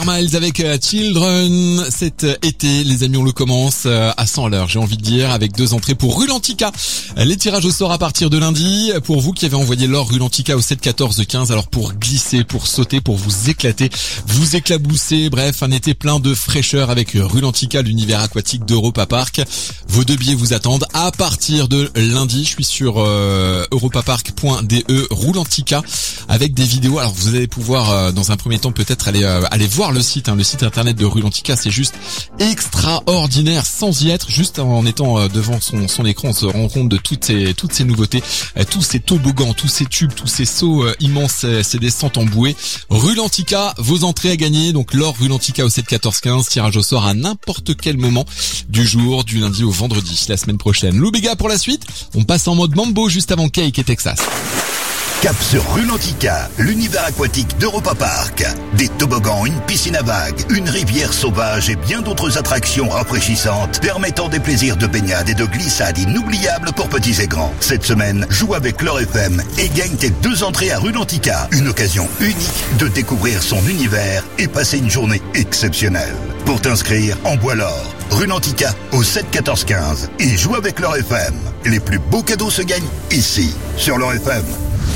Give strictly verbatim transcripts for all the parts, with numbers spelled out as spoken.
Miles avec euh, Children. Cet euh, été, les amis, on le commence euh, à cent à l'heure, j'ai envie de dire, avec deux entrées pour Rulantica. Les tirages au sort à partir de lundi. Pour vous qui avez envoyé l'or Rulantica au sept quatorze quinze, alors pour glisser, pour sauter, pour vous éclater, vous éclabousser, bref, un été plein de fraîcheur avec Rulantica, l'univers aquatique d'Europa Park. Vos deux billets vous attendent à partir de lundi. Je suis sur euh, europapark point d e Rulantica avec des vidéos. Alors vous allez pouvoir euh, dans un premier temps peut-être aller euh, aller voir le site, hein, le site internet de Rulantica. C'est juste extraordinaire, sans y être, juste en étant euh, devant son, son écran, on se rend compte de toutes ces toutes ces nouveautés, euh, tous ces toboggans, tous ces tubes, tous ces sauts euh, immenses, euh, ces descentes en bouée. Rulantica, vos entrées à gagner, donc l'or Rulantica au sept quatorze quinze, tirage au sort à n'importe quel moment du jour, du lundi au vendredi, la semaine prochaine. Loubega pour la suite, on passe en mode mambo juste avant Cake et Texas. Cap sur Rulantica, l'univers aquatique d'Europa Park. Des toboggans, une piscine à vagues, une rivière sauvage et bien d'autres attractions rafraîchissantes permettant des plaisirs de baignade et de glissade inoubliables pour petits et grands. Cette semaine, joue avec l'Or F M et gagne tes deux entrées à Rulantica. Une occasion unique de découvrir son univers et passer une journée exceptionnelle. Pour t'inscrire, envoie l'or Rulantica au sept quatorze quinze et joue avec l'Or F M. Les plus beaux cadeaux se gagnent ici, sur l'Or F M.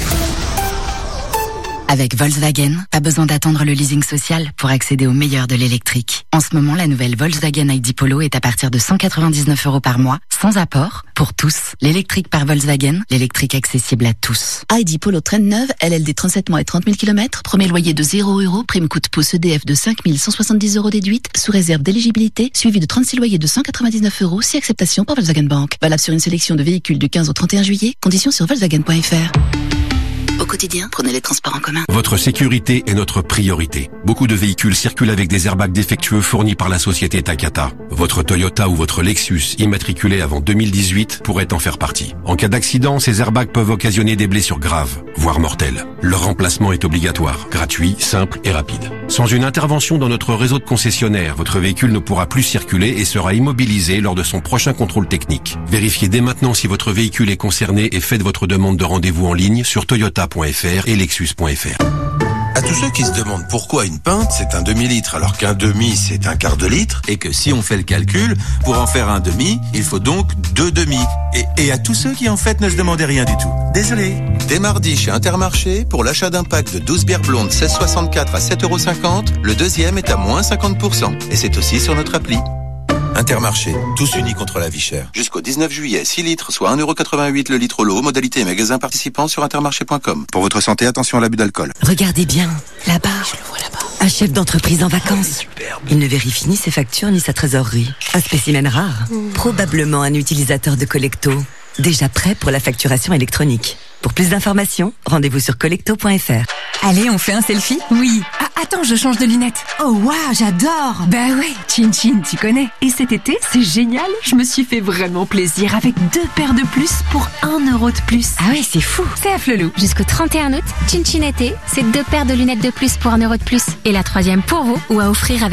Avec Volkswagen, pas besoin d'attendre le leasing social pour accéder au meilleur de l'électrique. En ce moment, la nouvelle Volkswagen I D Polo est à partir de cent quatre-vingt-dix-neuf euros par mois, sans apport, pour tous. L'électrique par Volkswagen, l'électrique accessible à tous. I D Polo Trend neuve, L L D trente-sept mois et trente mille kilomètres, premier loyer de zéro euros, prime coût pouce E D F de cinq mille cent soixante-dix euros déduite, sous réserve d'éligibilité, suivi de trente-six loyers de cent quatre-vingt-dix-neuf euros, si acceptation par Volkswagen Bank. Valable sur une sélection de véhicules du quinze au trente et un juillet, conditions sur volkswagen point f r. Au quotidien, prenez les transports en commun. Votre sécurité est notre priorité. Beaucoup de véhicules circulent avec des airbags défectueux fournis par la société Takata. Votre Toyota ou votre Lexus immatriculé avant deux mille dix-huit pourrait en faire partie. En cas d'accident, ces airbags peuvent occasionner des blessures graves, voire mortelles. Leur remplacement est obligatoire, gratuit, simple et rapide. Sans une intervention dans notre réseau de concessionnaires, votre véhicule ne pourra plus circuler et sera immobilisé lors de son prochain contrôle technique. Vérifiez dès maintenant si votre véhicule est concerné et faites votre demande de rendez-vous en ligne sur toyota point f r et lexus point f r. À tous ceux qui se demandent pourquoi une pinte c'est un demi-litre alors qu'un demi c'est un quart de litre et que si on fait le calcul, pour en faire un demi, il faut donc deux demi. Et, et à tous ceux qui en fait ne se demandaient rien du tout. Désolé. Dès mardi chez Intermarché, pour l'achat d'un pack de douze bières blondes seize soixante-quatre à sept euros cinquante, le deuxième est à moins cinquante pour cent. Et c'est aussi sur notre appli. Intermarché, tous unis contre la vie chère. Jusqu'au dix-neuf juillet, six litres, soit un euro quatre-vingt-huit le litre l'eau. Modalité et magasin participants sur intermarché point com. Pour votre santé, attention à l'abus d'alcool. Regardez bien, là-bas. Je le vois là-bas. Un chef d'entreprise en vacances. Il ne vérifie ni ses factures ni sa trésorerie. Un spécimen rare. Mmh. Probablement un utilisateur de Collecto. Déjà prêt pour la facturation électronique. Pour plus d'informations, rendez-vous sur collecto point f r. Allez, on fait un selfie? Oui. Ah, attends, je change de lunettes. Oh, waouh, j'adore. Bah ouais, Chin Chin, tu connais. Et cet été, c'est génial. Je me suis fait vraiment plaisir avec deux paires de plus pour un euro de plus. Ah ouais, c'est fou. C'est à Flelou. Jusqu'au trente et un août, Chin Chin été, c'est deux paires de lunettes de plus pour un euro de plus. Et la troisième pour vous, ou à offrir avec